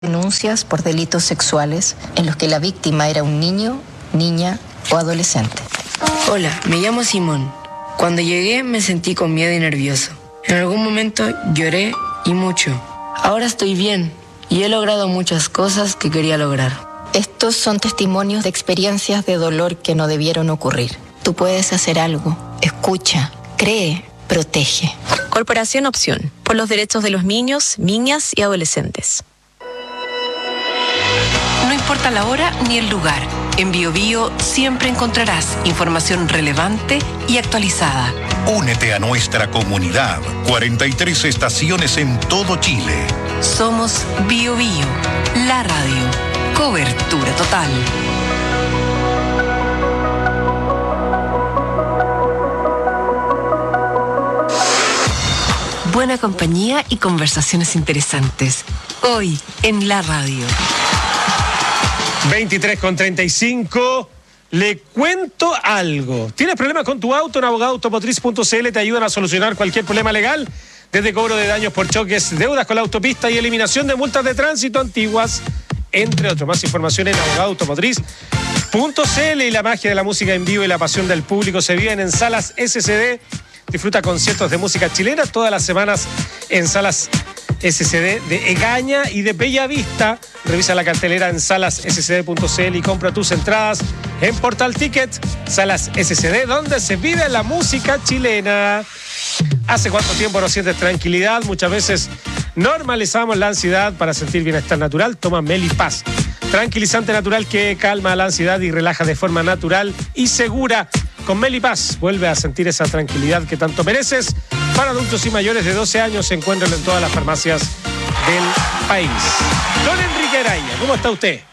Denuncias por delitos sexuales en los que la víctima era un niño, niña o adolescente. Hola, me llamo Simón. Cuando llegué me sentí con miedo y nervioso. En algún momento lloré y mucho. Ahora estoy bien y he logrado muchas cosas que quería lograr. Estos son testimonios de experiencias de dolor que no debieron ocurrir. Tú puedes hacer algo. Escucha, cree, protege. Corporación Opción, por los derechos de los niños, niñas y adolescentes. No importa la hora ni el lugar, en BioBio siempre encontrarás información relevante y actualizada. Únete a nuestra comunidad. 43 estaciones en todo Chile. Somos BioBio, la radio. Cobertura total. Buena compañía y conversaciones interesantes. Hoy en la radio. 23:35. Le cuento algo. ¿Tienes problemas con tu auto? En abogadoautomotriz.cl te ayudan a solucionar cualquier problema legal, desde cobro de daños por choques, deudas con la autopista y eliminación de multas de tránsito antiguas, entre otros. Más información en abogadoautomotriz.cl. Y la magia de la música en vivo y la pasión del público se viven en Salas SCD. Disfruta conciertos de música chilena todas las semanas en Salas SCD de Egaña y de Bellavista. Revisa la cartelera en salasscd.cl y compra tus entradas en Portal Ticket. Salas SCD, donde se vive la música chilena. ¿Hace cuánto tiempo no sientes tranquilidad? Muchas veces normalizamos la ansiedad para sentir bienestar natural. Toma Melipaz, tranquilizante natural que calma la ansiedad y relaja de forma natural y segura. Con Melipaz vuelve a sentir esa tranquilidad que tanto mereces. Para adultos y mayores de 12 años se encuentran en todas las farmacias del país. Don Enrique Araya, ¿cómo está usted?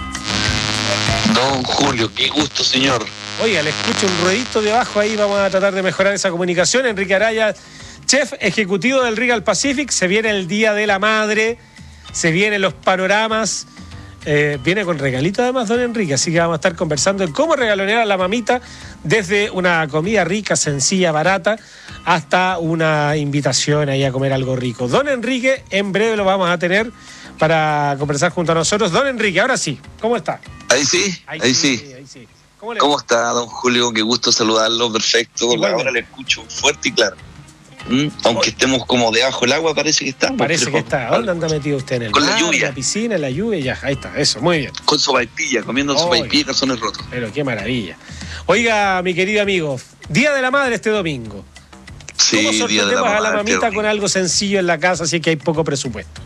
Don Julio, qué gusto, señor. Oiga, le escucho un ruedito de abajo ahí, vamos a tratar de mejorar esa comunicación. Enrique Araya, chef ejecutivo del Regal Pacific. Se viene el Día de la Madre, se vienen los panoramas. Viene con regalito además don Enrique, así que vamos a estar conversando en cómo regalonear a la mamita, desde una comida rica, sencilla, barata, hasta una invitación ahí a comer algo rico. Don Enrique, en breve lo vamos a tener para conversar junto a nosotros. Don Enrique, ahora sí, ¿cómo está? Ahí sí. Ahí sí. ¿Cómo está, don Julio? Qué gusto saludarlo, perfecto. Ahora le escucho fuerte y claro. Aunque estemos como debajo del agua, parece que está. Parece que está. ¿Dónde anda metido usted? En el con mar, la lluvia. En la piscina, en la lluvia, ya. Ahí está, eso, muy bien. Con sopaipilla, comiendo sopaipilla, calzones rotos. Pero qué maravilla. Oiga, mi querido amigo, Día de la Madre este domingo. Sí, ¿Cómo Día de la Madre, a la mamita con algo sencillo en la casa, así que hay poco presupuesto?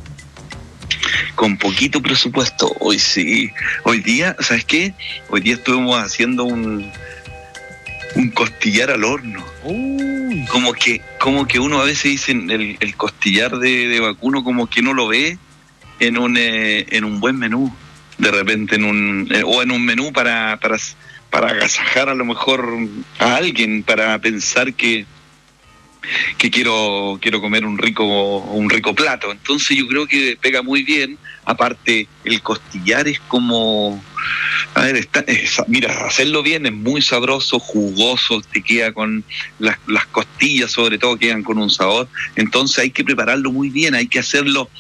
Con poquito presupuesto, hoy sí. Hoy día, ¿sabes qué? Hoy día estuvimos haciendo un costillar al horno. Uy. Como que uno a veces dice el costillar de vacuno, como que no lo ve en un buen menú, de repente o en un menú para agasajar a lo mejor a alguien, para pensar que quiero comer un rico plato. Entonces yo creo que pega muy bien. Aparte, el costillar es como, mira, hacerlo bien es muy sabroso, jugoso, te queda con las costillas, sobre todo, quedan con un sabor. Entonces hay que prepararlo muy bien, hay que hacerlo,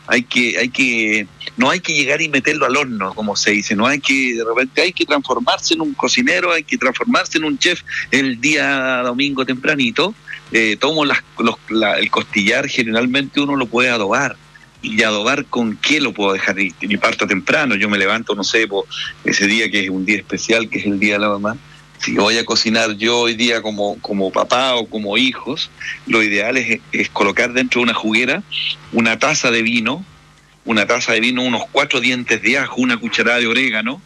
no hay que llegar y meterlo al horno, como se dice, de repente hay que transformarse en un cocinero, hay que transformarse en un chef. El día domingo tempranito, tomo el costillar, generalmente uno lo puede adobar. ¿Y adobar con qué lo puedo dejar? Y parto temprano, yo me levanto, no sé, ese día que es un día especial, que es el Día de la Mamá. Si voy a cocinar yo hoy día como papá o como hijos, lo ideal es colocar dentro de una juguera una taza de vino, unos 4 dientes de ajo, una cucharada de orégano,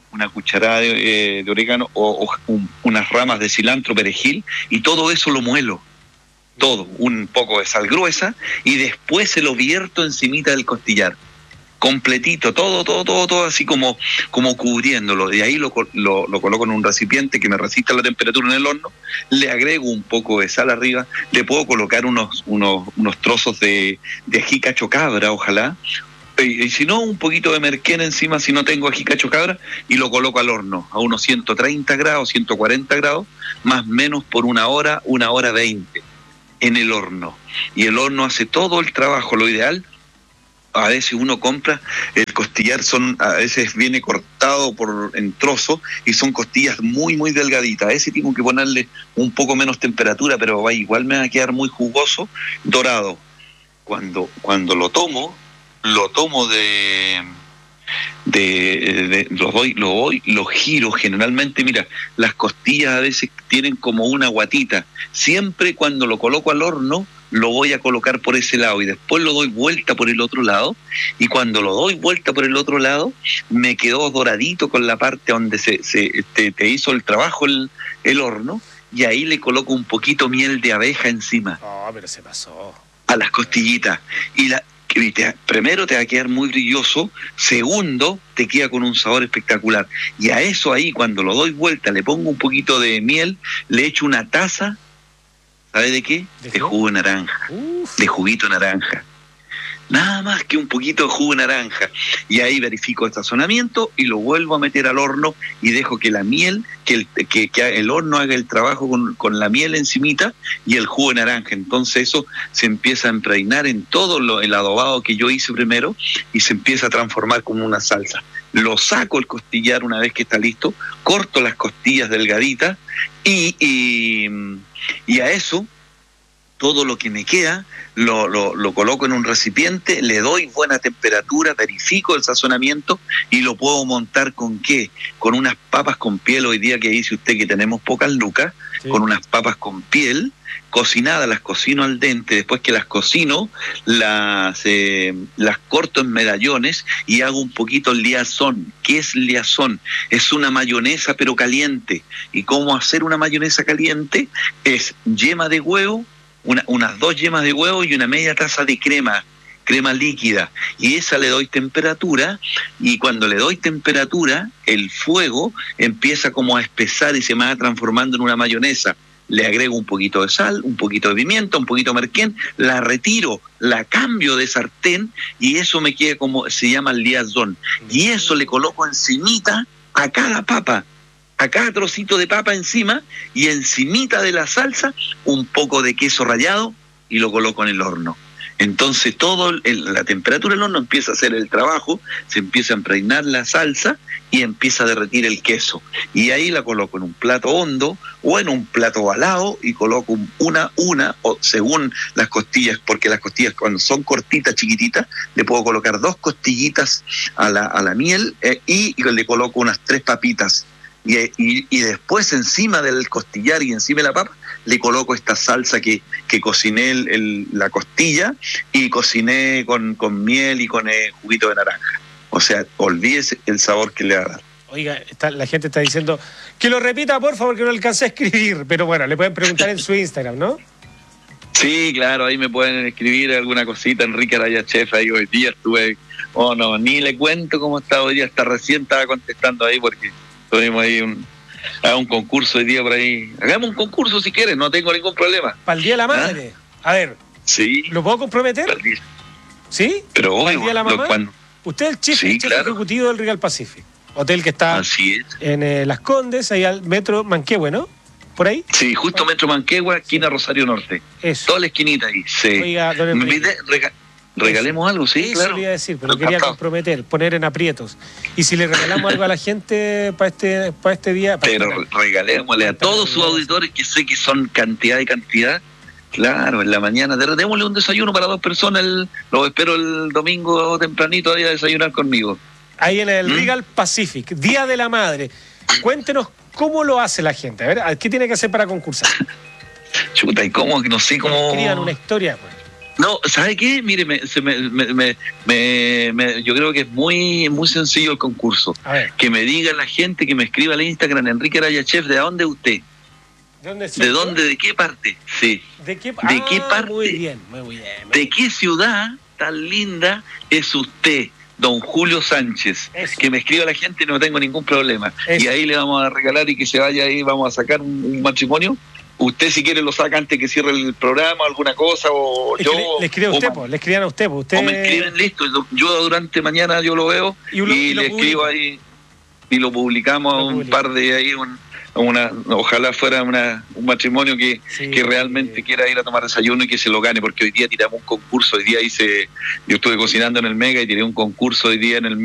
o unas ramas de cilantro, perejil, y todo eso lo muelo. Todo, un poco de sal gruesa, y después se lo vierto encimita del costillar, completito, todo así como cubriéndolo. De ahí lo coloco en un recipiente que me resista la temperatura en el horno, le agrego un poco de sal arriba, le puedo colocar unos trozos de ají cacho cabra, ojalá, y si no, un poquito de merquén encima si no tengo ají cacho cabra, y lo coloco al horno a unos 130 grados, 140 grados, más o menos por 1 hora, 1 hora 20. En el horno, y el horno hace todo el trabajo. Lo ideal, a veces uno compra el costillar, a veces viene cortado en trozos y son costillas muy, muy delgaditas. A ese tengo que ponerle un poco menos temperatura, pero igual me va a quedar muy jugoso, dorado. Cuando lo tomo lo giro generalmente. Mira, las costillas a veces tienen como una guatita. Siempre cuando lo coloco al horno, lo voy a colocar por ese lado y después lo doy vuelta por el otro lado, y cuando lo doy vuelta por el otro lado, me quedó doradito con la parte donde te hizo el trabajo el horno, y ahí le coloco un poquito miel de abeja encima. No, pero se pasó. A las costillitas. Primero te va a quedar muy brilloso, segundo te queda con un sabor espectacular. Y a eso ahí, cuando lo doy vuelta, le pongo un poquito de miel, le echo una taza, ¿sabe de qué? De jugo de naranja, de juguito de naranja. Nada más que un poquito de jugo de naranja. Y ahí verifico el sazonamiento y lo vuelvo a meter al horno y dejo que la miel, que el horno haga el trabajo con la miel encimita y el jugo de naranja. Entonces eso se empieza a impregnar en todo el adobado que yo hice primero y se empieza a transformar como una salsa. Lo saco el costillar una vez que está listo, corto las costillas delgaditas y a eso todo lo que me queda lo coloco en un recipiente, le doy buena temperatura, verifico el sazonamiento y lo puedo montar ¿con qué? Con unas papas con piel. Hoy día que dice usted que tenemos pocas lucas, sí. Con unas papas con piel cocinadas, las cocino al dente. Después que las cocino, las corto en medallones y hago un poquito liazón. ¿Qué es liazón? Es una mayonesa pero caliente. ¿Y cómo hacer una mayonesa caliente? Es yema de huevo, unas 2 yemas de huevo y una media taza de crema líquida, y esa le doy temperatura, y cuando le doy temperatura el fuego empieza como a espesar y se va transformando en una mayonesa. Le agrego un poquito de sal, un poquito de pimienta, un poquito de merquén, la retiro, la cambio de sartén y eso me queda como se llama el liazón, y eso le coloco encimita a cada papa, a cada trocito de papa encima, y encimita de la salsa un poco de queso rallado y lo coloco en el horno. Entonces la temperatura del horno empieza a hacer el trabajo, se empieza a impregnar la salsa y empieza a derretir el queso. Y ahí la coloco en un plato hondo o en un plato ovalado y coloco una o según las costillas, porque las costillas cuando son cortitas, chiquititas, le puedo colocar 2 costillitas a la miel y le coloco unas 3 papitas. Y después encima del costillar y encima de la papa le coloco esta salsa que cociné la costilla y cociné con miel y con juguito de naranja. O sea, olvídese el sabor que le va a dar. Oiga, la gente está diciendo que lo repita, por favor, que no alcancé a escribir. Pero bueno, le pueden preguntar en su Instagram, ¿no? Sí, claro, ahí me pueden escribir alguna cosita. Enrique Araya Chef, ahí hoy día estuve... Oh, no, ni le cuento cómo está hoy día. Hasta recién estaba contestando ahí porque... tuvimos ahí un concurso hoy día por ahí. Hagamos un concurso si quieres, no tengo ningún problema. ¿Para el Día de la Madre? A ver, sí. ¿Lo puedo comprometer? ¿Sí? Pero ¿Para el Día de la Mamá? Usted es el chef, sí, chef claro. Ejecutivo del Regal Pacific, hotel que está así es. En Las Condes, ahí al metro Manquehue, ¿no? ¿Por ahí? Sí, justo metro Manquehue, esquina Rosario Norte. Eso. Toda la esquinita ahí. Sí. Oiga, don Enrique, regalemos algo, sí, eso claro. Eso le iba a decir, pero quería comprometer, poner en aprietos. Y si le regalamos algo a la gente para este día... Pero regalémosle a todos sus auditores, que sé que son cantidad y cantidad. Claro, en la mañana, démosle un desayuno para 2 personas, los espero el domingo tempranito a desayunar conmigo. Ahí en el Regal Pacific, Día de la Madre. Cuéntenos cómo lo hace la gente, a ver, ¿qué tiene que hacer para concursar? Chuta, ¿y cómo? No sé cómo... Escriban una historia, pues. No, ¿sabe qué? Mire, yo creo que es muy muy sencillo el concurso. Que me diga la gente, que me escriba al Instagram, Enrique Araya Chef, ¿de dónde usted? ¿De dónde? ¿De qué parte? Sí. ¿De qué parte? Muy bien. ¿De qué ciudad tan linda es usted, don Julio Sánchez? Eso. Que me escriba la gente, no tengo ningún problema. Eso. Y ahí le vamos a regalar y que se vaya ahí, vamos a sacar un matrimonio. Usted si quiere lo saca antes que cierre el programa, alguna cosa, o yo... Le escribe a usted, le escriban a usted. O me escriben, listo, yo durante mañana yo lo veo y le escribo ahí y lo publicamos un par de ahí, ojalá fuera un matrimonio que realmente quiera ir a tomar desayuno y que se lo gane, porque hoy día tiramos un concurso, yo estuve cocinando en el Mega y tiré un concurso hoy día en el